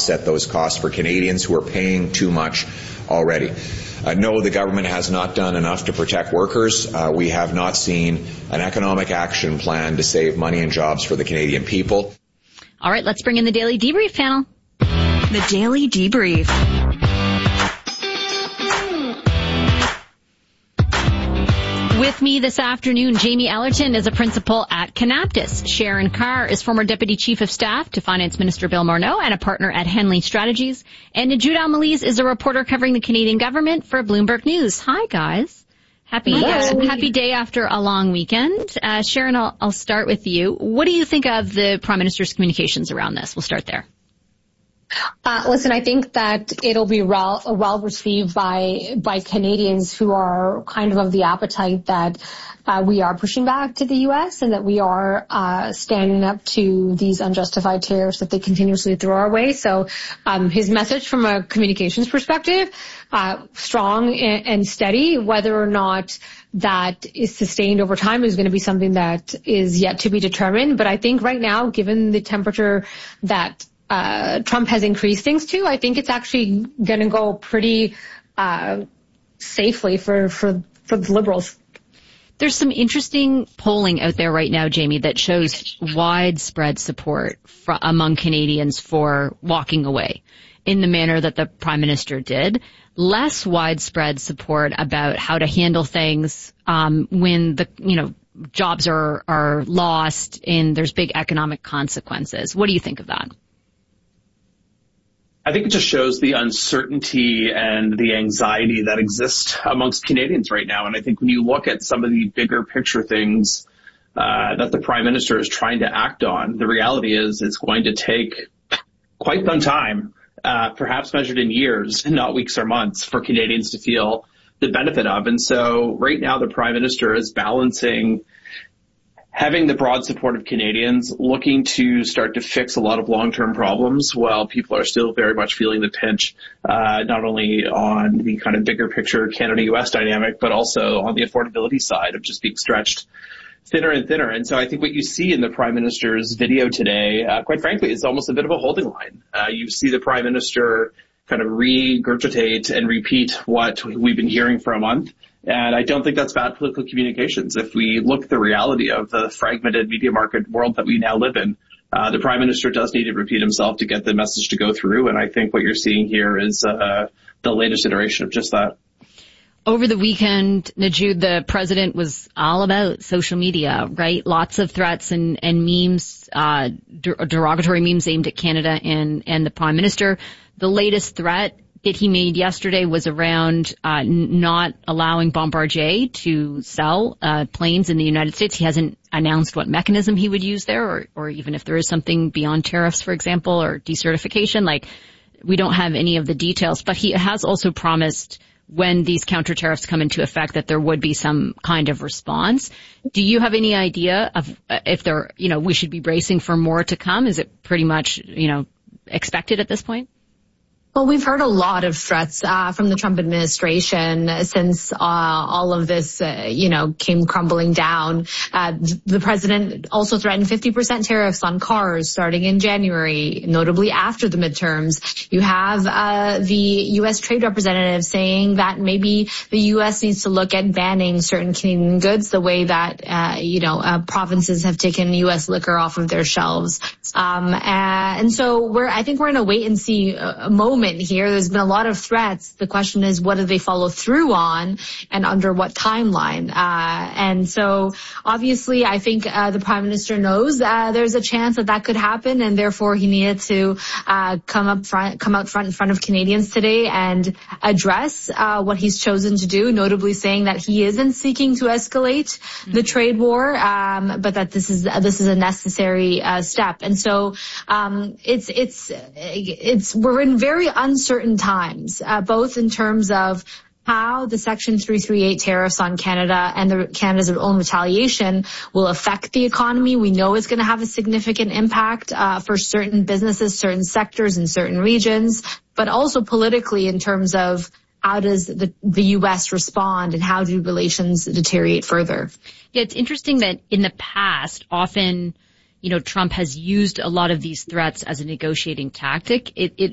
offset those costs for Canadians who are paying too much already. No, the government has not done enough to protect workers. We have not seen an economic action plan to save money and jobs for the Canadian people. All right, let's bring in the Daily Debrief panel. The Daily Debrief. With me this afternoon, Jamie Ellerton is a principal at Kanaptis. Sharon Carr is former Deputy Chief of Staff to Finance Minister Bill Morneau and a partner at Henley Strategies. And Najoud Al-Malez is a reporter covering the Canadian government for Bloomberg News. Hi, guys. Happy day after a long weekend. Sharon, I'll start with you. What do you think of the Prime Minister's communications around this? We'll start there. Listen, I think that it'll be well received by Canadians who are kind of the appetite that we are pushing back to the U.S. and that we are standing up to these unjustified tariffs that they continuously throw our way. So his message from a communications perspective, strong and steady. Whether or not that is sustained over time is going to be something that is yet to be determined. But I think right now, given the temperature that Trump has increased things to, I think it's actually going to go pretty safely for the Liberals. There's some interesting polling out there right now, Jamie, that shows widespread support among Canadians for walking away in the manner that the Prime Minister did. Less widespread support about how to handle things when jobs are lost and there's big economic consequences. What do you think of that? I think it just shows the uncertainty and the anxiety that exists amongst Canadians right now. And I think when you look at some of the bigger picture things that the Prime Minister is trying to act on, the reality is it's going to take quite some time, perhaps measured in years, not weeks or months, for Canadians to feel the benefit of. And so right now the Prime Minister is balancing having the broad support of Canadians, looking to start to fix a lot of long-term problems while people are still very much feeling the pinch, not only on the kind of bigger picture Canada-US dynamic, but also on the affordability side of just being stretched thinner and thinner. And so I think what you see in the Prime Minister's video today, quite frankly, is almost a bit of a holding line. You see the Prime Minister kind of regurgitate and repeat what we've been hearing for a month. And I don't think that's bad political communications. If we look at the reality of the fragmented media market world that we now live in, the Prime Minister does need to repeat himself to get the message to go through. And I think what you're seeing here is the latest iteration of just that. Over the weekend, Najoud, the president was all about social media, right? Lots of threats and memes, derogatory memes aimed at Canada and the Prime Minister. The latest threat that he made yesterday was around not allowing Bombardier to sell planes in the United States. He hasn't announced what mechanism he would use there, or even if there is something beyond tariffs, for example, or decertification. Like, we don't have any of the details. But he has also promised when these counter tariffs come into effect that there would be some kind of response. Do you have any idea of if we should be bracing for more to come? Is it pretty much, expected at this point? Well, we've heard a lot of threats from the Trump administration since all of this, came crumbling down. The president also threatened 50% tariffs on cars starting in January, notably after the midterms. You have the U.S. trade representative saying that maybe the U.S. needs to look at banning certain Canadian goods the way that, provinces have taken U.S. liquor off of their shelves. And so I think we're in a wait and see moment here. There's been a lot of threats. The question is, what do they follow through on and under what timeline? And so obviously I think the Prime Minister knows there's a chance that could happen, and therefore he needed to come out front in front of Canadians today and address what he's chosen to do, notably saying that he isn't seeking to escalate the trade war, but that this is a necessary step. And so we're in very uncertain times, both in terms of how the Section 338 tariffs on Canada and Canada's own retaliation will affect the economy. We know it's going to have a significant impact for certain businesses, certain sectors, in certain regions, but also politically in terms of how does the U.S. respond and how do relations deteriorate further? Yeah, it's interesting that in the past, often Trump has used a lot of these threats as a negotiating tactic. It